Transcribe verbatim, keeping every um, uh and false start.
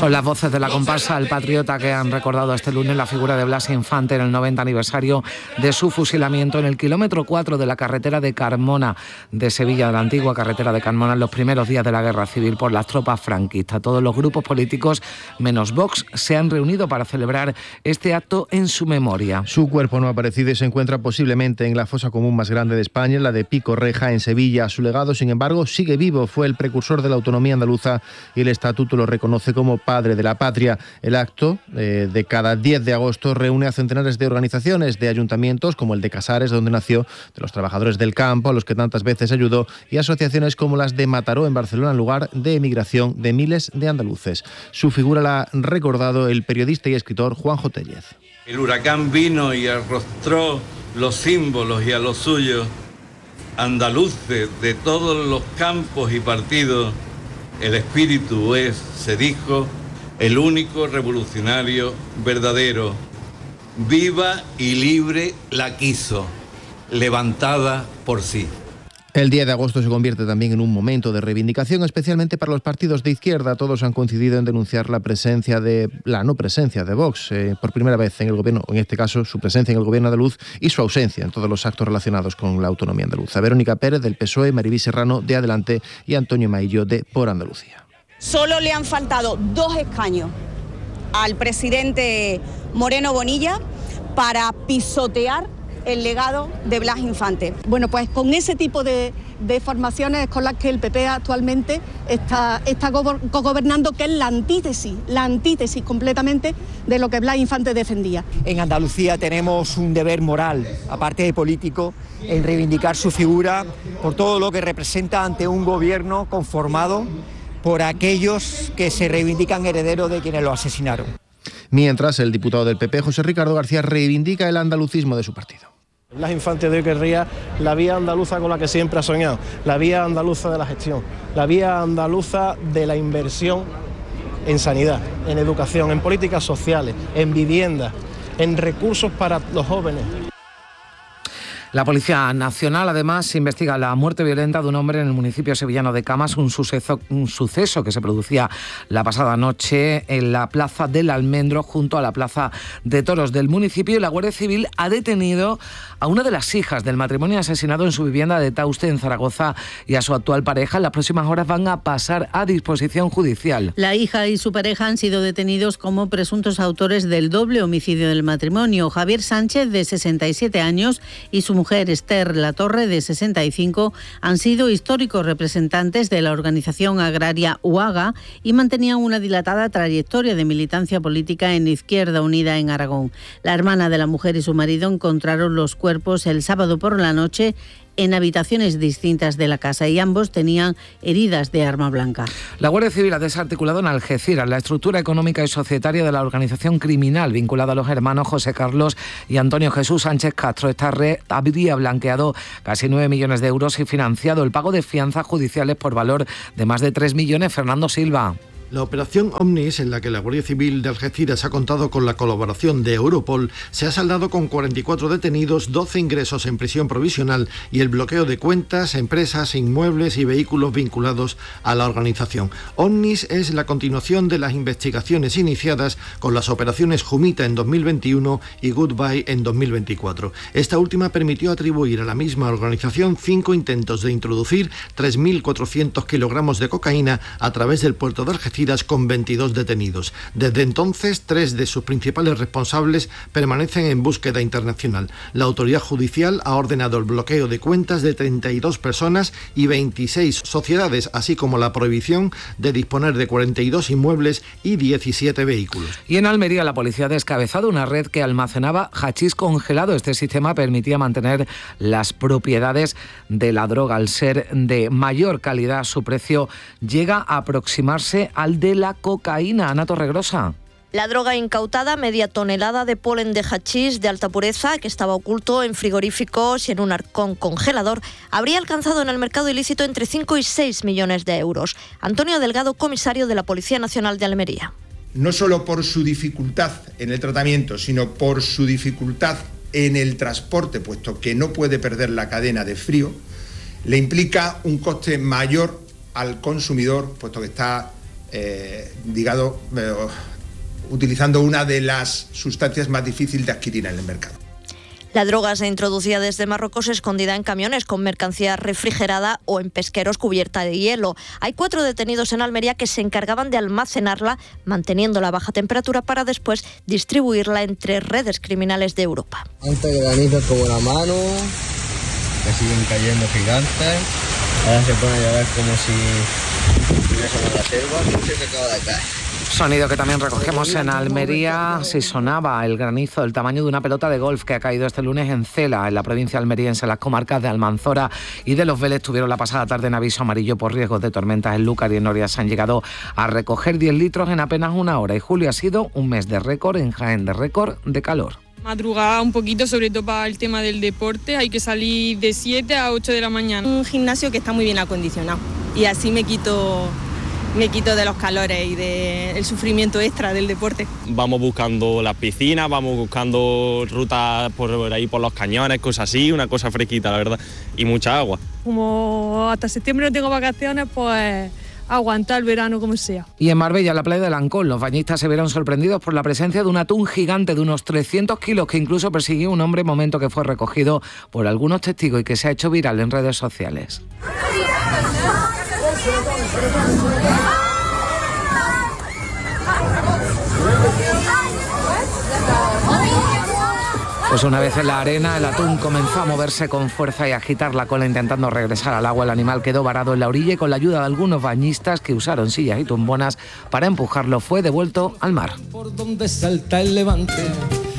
Son las voces de la comparsa El Patriota que han recordado este lunes la figura de Blas Infante en el noventa aniversario de su fusilamiento en el kilómetro cuatro de la carretera de Carmona de Sevilla, de la antigua carretera de Carmona, en los primeros días de la Guerra Civil por las tropas franquistas. Todos los grupos políticos, menos Vox, se han reunido para celebrar este acto en su memoria. Su cuerpo no ha aparecido y se encuentra posiblemente en la fosa común más grande de España, la de Pico Reja, en Sevilla. Su legado, sin embargo, sigue vivo. Fue el precursor de la autonomía andaluza y el estatuto lo reconoce como padre de la patria. El acto eh, de cada diez de agosto reúne a centenares de organizaciones, de ayuntamientos como el de Casares, donde nació, de los trabajadores del campo, a los que tantas veces ayudó, y asociaciones como las de Mataró en Barcelona, lugar de emigración de miles de andaluces. Su figura la ha recordado el periodista y escritor Juanjo Tellez. El huracán vino y arrostró los símbolos y a los suyos, andaluces de todos los campos y partidos. El espíritu es, se dijo, el único revolucionario verdadero. Viva y libre la quiso, levantada por sí. El diez de agosto se convierte también en un momento de reivindicación, especialmente para los partidos de izquierda. Todos han coincidido en denunciar la presencia de la no presencia de Vox eh, por primera vez en el gobierno, en este caso su presencia en el gobierno andaluz y su ausencia en todos los actos relacionados con la autonomía andaluza. Verónica Pérez del P S O E, Maribí Serrano de Adelante y Antonio Maillo de Por Andalucía. Solo le han faltado dos escaños al presidente Moreno Bonilla para pisotear el legado de Blas Infante. Bueno, pues con ese tipo de, de formaciones con las que el P P actualmente está, está gobernando, que es la antítesis, la antítesis completamente de lo que Blas Infante defendía. En Andalucía tenemos un deber moral, aparte de político, en reivindicar su figura por todo lo que representa ante un gobierno conformado por aquellos que se reivindican herederos de quienes lo asesinaron. Mientras, el diputado del P P, José Ricardo García, reivindica el andalucismo de su partido. Blas Infante de hoy querría la vía andaluza con la que siempre ha soñado, la vía andaluza de la gestión, la vía andaluza de la inversión en sanidad, en educación, en políticas sociales, en vivienda, en recursos para los jóvenes. La Policía Nacional, además, investiga la muerte violenta de un hombre en el municipio sevillano de Camas, un suceso, un suceso que se producía la pasada noche en la Plaza del Almendro, junto a la Plaza de Toros del municipio. Y la Guardia Civil ha detenido a una de las hijas del matrimonio asesinado en su vivienda de Tauste, en Zaragoza, y a su actual pareja. En las próximas horas van a pasar a disposición judicial. La hija y su pareja han sido detenidos como presuntos autores del doble homicidio del matrimonio. Javier Sánchez, de sesenta y siete años, y su mujer mujer Esther Latorre, de sesenta y cinco, han sido históricos representantes de la organización agraria UAGA y mantenían una dilatada trayectoria de militancia política en Izquierda Unida en Aragón. La hermana de la mujer y su marido encontraron los cuerpos el sábado por la noche en habitaciones distintas de la casa y ambos tenían heridas de arma blanca. La Guardia Civil ha desarticulado en Algeciras la estructura económica y societaria de la organización criminal vinculada a los hermanos José Carlos y Antonio Jesús Sánchez Castro. Esta red habría blanqueado casi nueve millones de euros y financiado el pago de fianzas judiciales por valor de más de tres millones. Fernando Silva. La operación Omnis, en la que la Guardia Civil de Algeciras ha contado con la colaboración de Europol, se ha saldado con cuarenta y cuatro detenidos, doce ingresos en prisión provisional y el bloqueo de cuentas, empresas, inmuebles y vehículos vinculados a la organización. Omnis es la continuación de las investigaciones iniciadas con las operaciones Jumita en dos mil veintiuno y Goodbye en dos mil veinticuatro. Esta última permitió atribuir a la misma organización cinco intentos de introducir tres mil cuatrocientos kilogramos de cocaína a través del puerto de Algeciras, con veintidós detenidos. Desde entonces, tres de sus principales responsables permanecen en búsqueda internacional. La autoridad judicial ha ordenado el bloqueo de cuentas de treinta y dos personas y veintiséis sociedades, así como la prohibición de disponer de cuarenta y dos inmuebles y diecisiete vehículos. Y en Almería, la policía ha descabezado una red que almacenaba hachís congelado. Este sistema permitía mantener las propiedades de la droga. Al ser de mayor calidad, su precio llega a aproximarse al de la cocaína. Ana Torregrosa. La droga incautada, media tonelada de polen de hachís de alta pureza que estaba oculto en frigoríficos y en un arcón congelador, habría alcanzado en el mercado ilícito entre cinco y seis millones de euros. Antonio Delgado, comisario de la Policía Nacional de Almería. No solo por su dificultad en el tratamiento, sino por su dificultad en el transporte, puesto que no puede perder la cadena de frío, le implica un coste mayor al consumidor, puesto que está eh, digamos, eh, utilizando una de las sustancias más difíciles de adquirir en el mercado. La droga se introducía desde Marruecos escondida en camiones con mercancía refrigerada o en pesqueros cubierta de hielo. Hay cuatro detenidos en Almería que se encargaban de almacenarla, manteniéndola a baja temperatura para después distribuirla entre redes criminales de Europa. Antes granizos como la mano, que siguen cayendo gigantes. Ahora se pone a llover como si estuviésemos en la selva, que se acaba de caer. Sonido que también recogemos en Almería. Si sonaba el granizo del tamaño de una pelota de golf que ha caído este lunes en Cela, en la provincia almeriense. Las comarcas de Almanzora y de Los Vélez tuvieron la pasada tarde en aviso amarillo por riesgos de tormentas. En Lúcar y en Oria se han llegado a recoger diez litros en apenas una hora. Y julio ha sido un mes de récord en Jaén, de récord de calor. Madrugar un poquito, sobre todo para el tema del deporte. Hay que salir de siete a ocho de la mañana. Un gimnasio que está muy bien acondicionado y así me quito... me quito de los calores y del sufrimiento extra del deporte. Vamos buscando las piscinas, vamos buscando rutas por ahí, por los cañones, cosas así, una cosa fresquita, la verdad, y mucha agua. Como hasta septiembre no tengo vacaciones, pues aguantar el verano como sea. Y en Marbella, en la playa de Lancón, los bañistas se vieron sorprendidos por la presencia de un atún gigante de unos trescientos kilos que incluso persiguió un hombre, momento que fue recogido por algunos testigos y que se ha hecho viral en redes sociales. Pues una vez en la arena, el atún comenzó a moverse con fuerza y a agitar la cola intentando regresar al agua. El animal quedó varado en la orilla y con la ayuda de algunos bañistas que usaron sillas y tumbonas para empujarlo fue devuelto al mar. Por donde salta el levante.